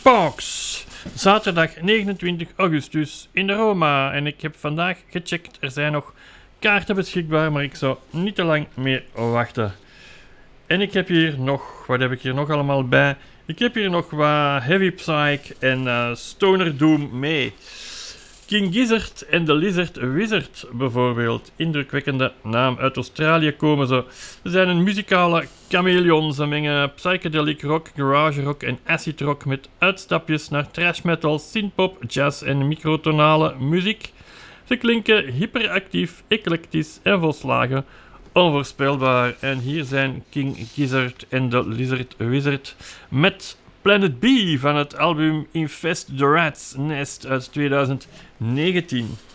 Sparks. Zaterdag 29 augustus in de Roma. En ik heb vandaag gecheckt, er zijn nog kaarten beschikbaar, maar ik zou niet te lang meer wachten. En ik heb hier nog, wat heb ik hier nog allemaal bij? Ik heb hier nog wat Heavy Psych en Stoner Doom mee. King Gizzard en The Lizard Wizard bijvoorbeeld. Indrukwekkende naam. Uit Australië komen ze. Ze zijn een muzikale chameleon. Ze mengen psychedelic rock, garage rock en acid rock met uitstapjes naar thrash metal, synthpop, jazz en microtonale muziek. Ze klinken hyperactief, eclectisch en volslagen. Onvoorspelbaar. En hier zijn King Gizzard en The Lizard Wizard met Planet B van het album Infest the Rat's Nest uit 2019.